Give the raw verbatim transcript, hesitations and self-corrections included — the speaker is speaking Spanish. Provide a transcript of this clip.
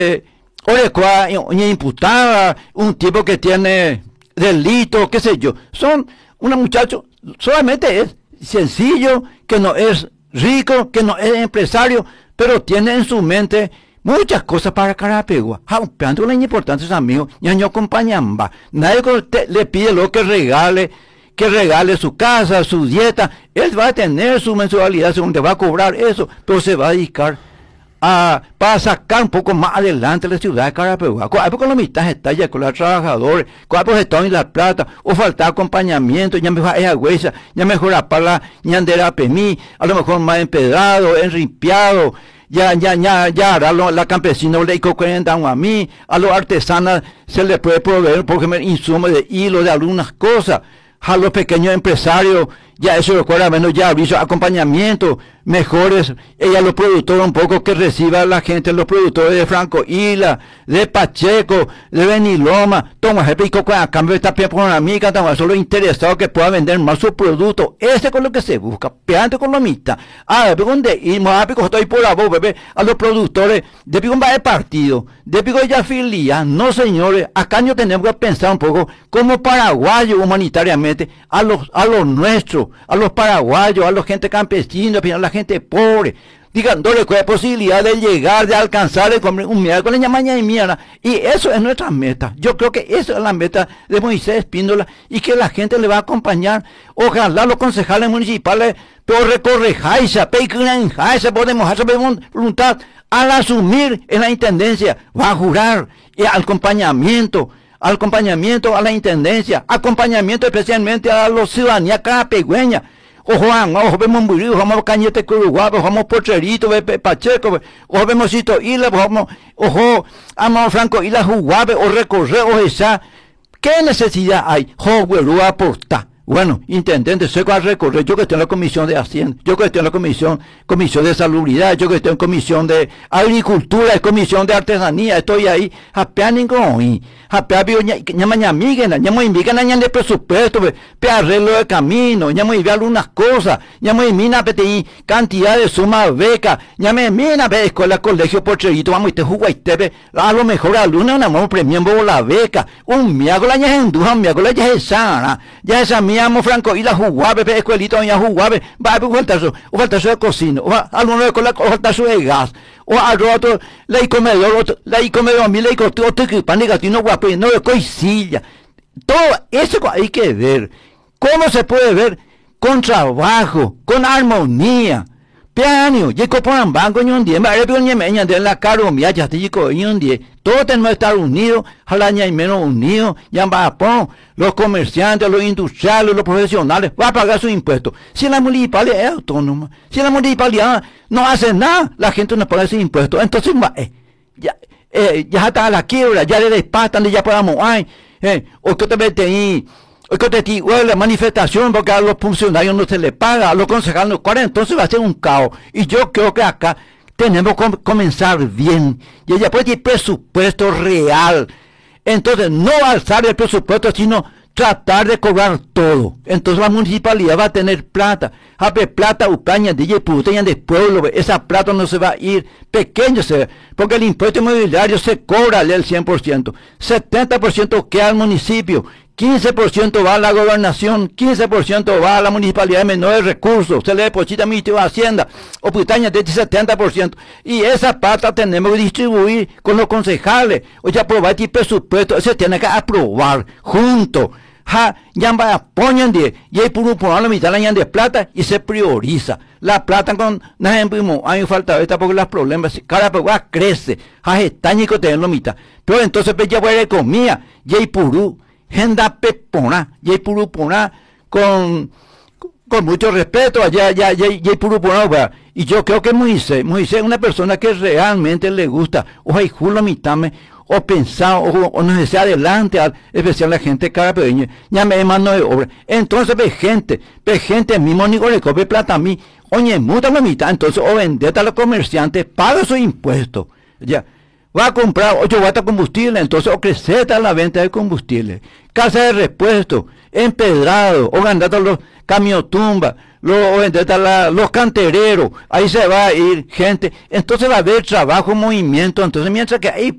eh, Orecua, una imputada, un tipo que tiene delito, qué sé yo. Son un muchacho, solamente es sencillo, que no es rico, que no es empresario, pero tiene en su mente muchas cosas para Carapegua. Pero la importancia es amigo, ya no acompañan, va. Nadie le pide lo que regale, que regale su casa, su dieta. Él va a tener su mensualidad, según te va a cobrar eso, pero se va a dedicar a, para sacar un poco más adelante la ciudad de Carapegua. Con la mitad está ya con los trabajadores, con los están en La Plata, o falta acompañamiento, ya mejor esa huesa, ya mejor para la ñandera pemí, a lo mejor más empedrado, enrimpiado, ya, ya, ya, ya, a lo, la campesina le cuentan a mí, a los artesanos se les puede proveer, por ejemplo, insumos de hilo, de algunas cosas, a los pequeños empresarios, ya eso recuerda menos ya aviso, acompañamiento, mejores, ella los productores un poco que reciba la gente, los productores de Franco Isla, de Pacheco, de Beniloma, toma, jefe, y a cambio está por una amiga, toma, solo interesado que pueda vender más su producto, ese es lo que se busca, peante con la mitad, ah, de dónde irmos, ah, pico estoy por la voz, bebé, a los productores, de pico va de partido, de pico ya filia, no señores, acá no tenemos que pensar un poco, como paraguayos humanitariamente, a los, a los nuestros, a los paraguayos, a la gente campesina, a la gente pobre, digan, no le hay posibilidad de llegar, de alcanzar, de comer un miércoles, mañana y mierda, y eso es nuestra meta. Yo creo que esa es la meta de Moisés Espíndola, y que la gente le va a acompañar. Ojalá los concejales municipales, pero recorre Jaiza, Peicunan Jaiza, podemos hacer voluntad, al asumir en la intendencia, va a jurar eh, al acompañamiento, al acompañamiento a la intendencia, acompañamiento especialmente a los ciudadanías carapegüeñas. Ojo, ojo, vemos Murillo, vamos Cañete Curuguapo, vamos Pocherito, Pacheco, ojo, vemos Cito Isla, vamos, ojo, vamos Franco Isla Juguape, o recorrer, o esa. ¿Qué necesidad hay? Jo, güero, apostar. Bueno, intendente, sé cuál recorrer, yo que estoy en la comisión de Hacienda, yo que estoy en la comisión, comisión de salubridad, yo que estoy en comisión de agricultura, comisión de artesanía, estoy ahí, apenas con apenas llama ñamiguen, llamo invitan a de presupuesto, pe arreglo de camino, llamo y algunas cosas, llamo y mina peti cantidad de suma beca, llame mina pe escuela colegio porcherito, vamos y te jugo y te a lo mejor alumno una mano premiando la beca, un miago la ña enduja, un miago la ña sana, ya esa mía amo Franco y la juguabe, pe escuelito ya juguabe, va a faltar su, o faltar su de cocina, o alguno de cola, o faltar su de gas, o al otro, la y comedor, la y comedor, mi la y costó, otro que pan negatino guapo, no de coisilla. Todo eso hay que ver. ¿Cómo se puede ver? Con trabajo, con armonía. Piano, y copan banco y un día, me haré un día, de la caro, mi haya, te digo, y un día. Todos tenemos que estar unidos, jalaña y menos unidos, ya va a poner, los comerciantes, los industriales, los profesionales, va a pagar sus impuestos. Si la municipalidad es autónoma, si la municipalidad no hace nada, la gente no paga sus impuestos. Entonces, eh, ya, eh, ya está a la quiebra, ya le despatan, ya podamos, ay, eh, o que te mete ahí, o que te digo, la manifestación, porque a los funcionarios no se les paga, a los concejales no cobran, entonces va a ser un caos. Y yo creo que acá tenemos que comenzar bien, y ella puede tener presupuesto real, entonces no alzar el presupuesto, sino tratar de cobrar todo. Entonces la municipalidad va a tener plata, a ver plata, ucaña, de puteña de pueblo, esa plata no se va a ir, pequeño se va, porque el impuesto inmobiliario se cobra el cien por ciento, setenta por ciento queda al municipio, quince por ciento va a la gobernación, quince por ciento va a la municipalidad de menores recursos, se le deposita al Ministerio de Hacienda, o putaña de setenta por ciento, y esa plata tenemos que distribuir con los concejales, o ya aprobar el presupuesto, se tiene que aprobar junto, ja, ya va a poner de, y hay por un la mitad de la de plata, y se prioriza, la plata con, no ejemplo, hay falta esta porque los problemas, cada vez crece, ja, está ni que tener la mitad, pero entonces pues ya voy a comida, y hay purú, Genda pepona, y purupona con, con mucho respeto, allá, ya, ya, ya purupona, y yo creo que Moisés, Moisés es una persona que realmente le gusta, o hay julo mitame, o pensar, o, o no se adelante, al, especial la gente carapeña, ya me mano de obra, entonces ve gente, ve gente mismo ni le cobre plata a mí, oye, muta la mitad, entonces, o vendete a los comerciantes, paga su impuesto, ya. Va a comprar ocho watts de combustible, entonces o creceta la venta de combustible, casa de repuesto, empedrado, o ganando los camiotumbas, lo, ¿dónde está la- los cantereros, ahí se va a ir gente, entonces va a haber trabajo, movimiento, entonces mientras que hay